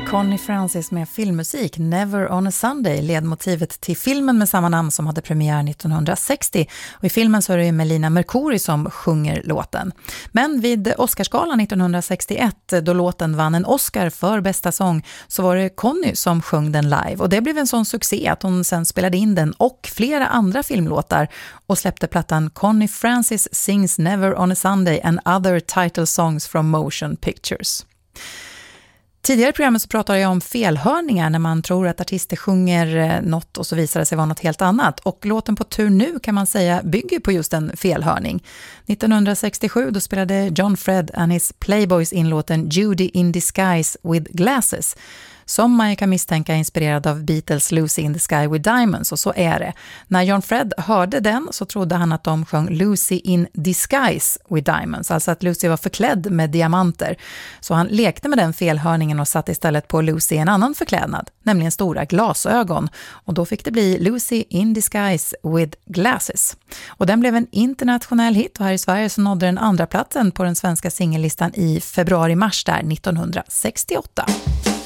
Connie Francis med filmmusik Never on a Sunday, ledmotivet till filmen med samma namn som hade premiär 1960. Och i filmen så är det Melina Mercouri som sjunger låten. Men vid Oscarsgalan 1961, då låten vann en Oscar för bästa sång, så var det Connie som sjöng den live. Och det blev en sån succé att hon sen spelade in den och flera andra filmlåtar och släppte plattan Connie Francis Sings Never on a Sunday and Other Title Songs from Motion Pictures. Tidigare i programmet så pratade jag om felhörningar när man tror att artister sjunger något och så visar det sig vara något helt annat. Och låten På tur nu kan man säga bygger på just en felhörning. 1967 då spelade John Fred and his Playboys in låten Judy in Disguise with Glasses, som man kan misstänka är inspirerad av Beatles Lucy in the Sky with Diamonds, och så är det. När John Fred hörde den så trodde han att de sjöng Lucy in Disguise with Diamonds, alltså att Lucy var förklädd med diamanter. Så han lekte med den felhörningen och satte istället på Lucy en annan förklädnad, nämligen stora glasögon. Och då fick det bli Lucy in Disguise with Glasses. Och den blev en internationell hit, och här i Sverige så nådde den andra platsen på den svenska singellistan i februari-mars där 1968.